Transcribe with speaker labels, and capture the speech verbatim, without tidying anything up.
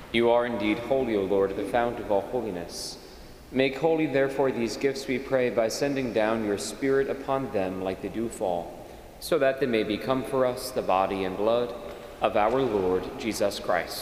Speaker 1: You are indeed holy, O Lord, the fount of all holiness. Make holy, therefore, these gifts, we pray, by sending down your Spirit upon them like the dewfall, so that they may become for us the body and blood of our Lord Jesus Christ.